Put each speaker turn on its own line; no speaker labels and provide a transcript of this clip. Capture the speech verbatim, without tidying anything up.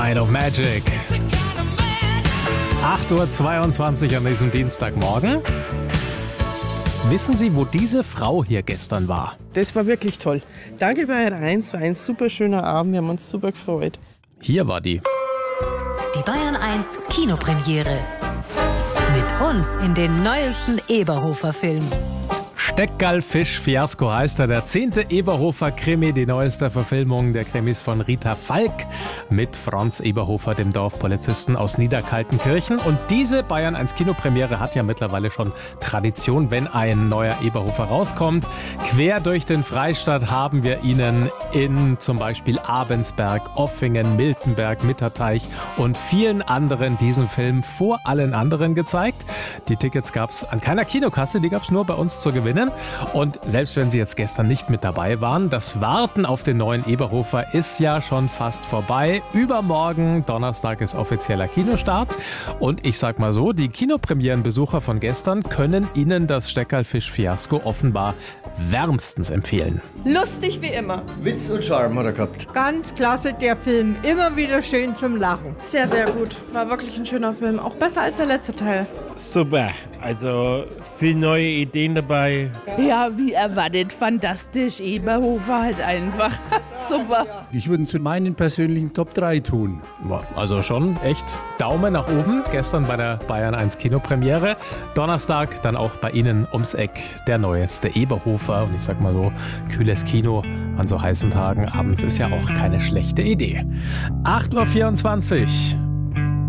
Kind of Magic. acht Uhr zweiundzwanzig an diesem Dienstagmorgen. Wissen Sie, wo diese Frau hier gestern war?
Das war wirklich toll. Danke Bayern eins, war ein super schöner Abend, wir haben uns super gefreut.
Hier war die.
Die Bayern eins Kinopremiere. Mit uns in den neuesten Eberhofer-Film.
Steckerl-Fisch-Fiasko heißt er, der zehnte Eberhofer-Krimi, die neueste Verfilmung der Krimis von Rita Falk mit Franz Eberhofer, dem Dorfpolizisten aus Niederkaltenkirchen. Und diese Bayern eins Kinopremiere hat ja mittlerweile schon Tradition, wenn ein neuer Eberhofer rauskommt. Quer durch den Freistaat haben wir Ihnen in zum Beispiel Abensberg, Offingen, Miltenberg, Mitterteich und vielen anderen diesen Film vor allen anderen gezeigt. Die Tickets gab es an keiner Kinokasse, die gab es nur bei uns zu gewinnen. Und selbst wenn Sie jetzt gestern nicht mit dabei waren, das Warten auf den neuen Eberhofer ist ja schon fast vorbei. Übermorgen, Donnerstag, ist offizieller Kinostart. Und ich sag mal so, die Kinopremierenbesucher von gestern können Ihnen das Steckerl-Fisch-Fiasko offenbar wärmstens empfehlen.
Lustig wie immer.
Witz und Charme hat er gehabt.
Ganz klasse, der Film. Immer wieder schön zum Lachen.
Sehr, sehr gut. War wirklich ein schöner Film. Auch besser als der letzte Teil.
Super. Also viele neue Ideen dabei.
Ja, wie erwartet, fantastisch. Eberhofer halt einfach. Super.
Ich würde zu meinen persönlichen Top drei tun.
Also schon echt Daumen nach oben. Gestern bei der Bayern eins Kinopremiere. Donnerstag dann auch bei Ihnen ums Eck der neueste Eberhofer. Und ich sag mal so, kühles Kino an so heißen Tagen abends ist ja auch keine schlechte Idee. acht Uhr vierundzwanzig.